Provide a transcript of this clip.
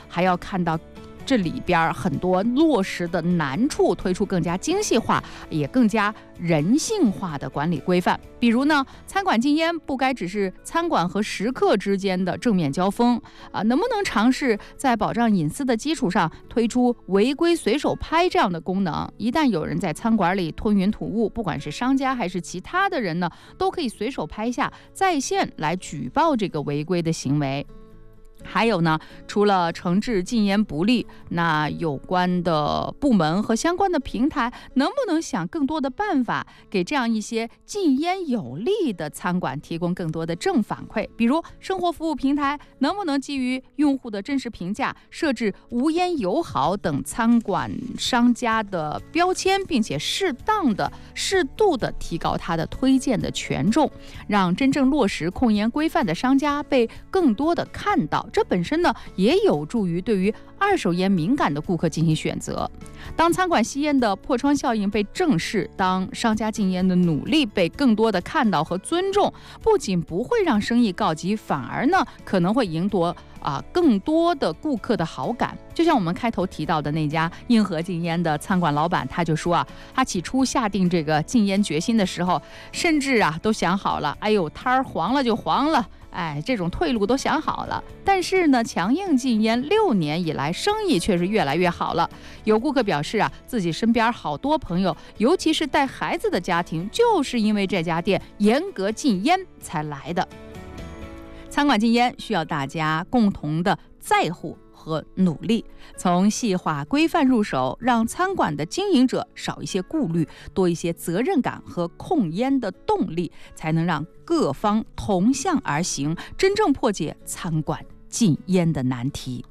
还要看到这里边很多落实的难处，推出更加精细化也更加人性化的管理规范。比如呢，餐馆禁烟不该只是餐馆和食客之间的正面交锋能不能尝试在保障隐私的基础上推出违规随手拍这样的功能？一旦有人在餐馆里吞云吐雾，不管是商家还是其他的人呢，都可以随手拍下，在线来举报这个违规的行为。还有呢，除了惩治禁烟不力，那有关的部门和相关的平台能不能想更多的办法，给这样一些禁烟有利的餐馆提供更多的正反馈？比如生活服务平台能不能基于用户的真实评价，设置无烟友好等餐馆商家的标签，并且适度的提高它的推荐的权重，让真正落实控烟规范的商家被更多的看到。这本身呢，也有助于对于二手烟敏感的顾客进行选择。当餐馆吸烟的破窗效应被正视，当商家禁烟的努力被更多的看到和尊重，不仅不会让生意告急，反而呢可能会赢得更多的顾客的好感。就像我们开头提到的那家硬核禁烟的餐馆老板，他就说他起初下定这个禁烟决心的时候，甚至都想好了，摊儿黄了就黄了，这种退路都想好了。但是呢，强硬禁烟6年以来，生意却是越来越好了。有顾客表示自己身边好多朋友，尤其是带孩子的家庭，就是因为这家店严格禁烟才来的。餐馆禁烟需要大家共同的在乎和努力，从细化规范入手，让餐馆的经营者少一些顾虑，多一些责任感和控烟的动力，才能让各方同向而行，真正破解餐馆禁烟的难题。